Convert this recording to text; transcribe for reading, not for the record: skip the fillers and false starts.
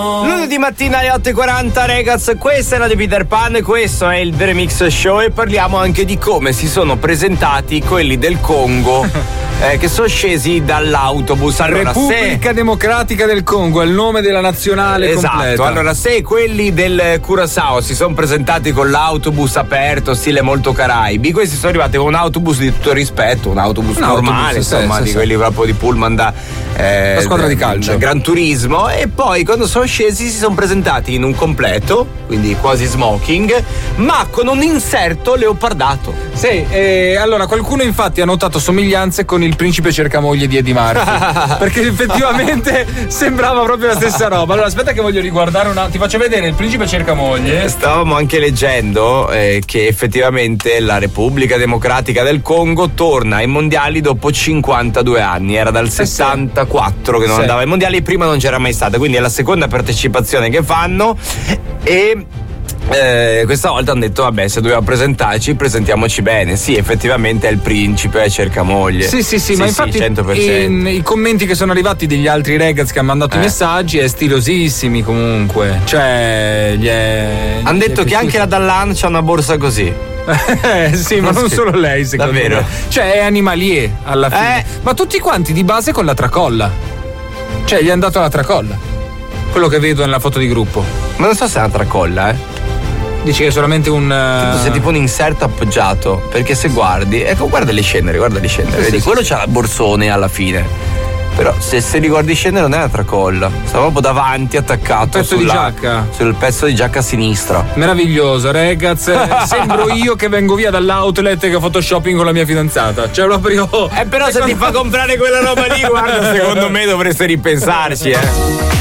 Lunedì mattina alle 8:40, ragazzi, questa è la di Peter Pan e questo è il The Remix Show e parliamo anche di come si sono presentati quelli del Congo che sono scesi dall'autobus. Allora, Repubblica Democratica del Congo è il nome della nazionale completa. Esatto, allora se quelli del Curaçao si sono presentati con l'autobus aperto, stile molto caraibi, questi sono arrivati con un autobus di tutto rispetto, un autobus normale, insomma, di quelli proprio di pullman da la squadra di calcio, Gran Turismo, e poi quando sono scesi si sono presentati in un completo, quindi quasi smoking, ma con un inserto leopardato. Sì, allora qualcuno infatti ha notato somiglianze con il Principe Cercamoglie di Eddie Murphy perché effettivamente sembrava proprio la stessa roba. Allora aspetta che voglio riguardare ti faccio vedere il Principe Cercamoglie. Stavamo anche leggendo che effettivamente la Repubblica Democratica del Congo torna ai mondiali dopo 52 anni, era dal 74 che non andava ai mondiali, prima non c'era mai stata, quindi è la seconda partecipazione che fanno e questa volta hanno detto vabbè, se dobbiamo presentarci presentiamoci bene. Sì, effettivamente è il Principe Cercamoglie. Sì, ma infatti 100%. I commenti che sono arrivati degli altri ragazzi che hanno mandato i messaggi è stilosissimi comunque, cioè hanno detto che anche la Dallan c'ha una borsa così. Sì, ma non solo lei, secondo davvero me. Cioè è animalier alla fine. Ma tutti quanti di base con la tracolla. Cioè gli hanno dato la tracolla. Quello che vedo nella foto di gruppo. Ma non so se è una tracolla, Dici che è solamente un se tipo un inserto appoggiato, perché se guardi, ecco, guarda le scendere, vedi, quello c'ha il borsone alla fine, però se li guardi scendere non è una tracolla, sta proprio davanti attaccato pezzo di giacca, sul pezzo di giacca a sinistra. Meraviglioso, ragazzi. Sembro io che vengo via dall'outlet che ho fatto shopping con la mia fidanzata, cioè proprio però se ti fa comprare quella roba lì, guarda, secondo me dovreste ripensarci,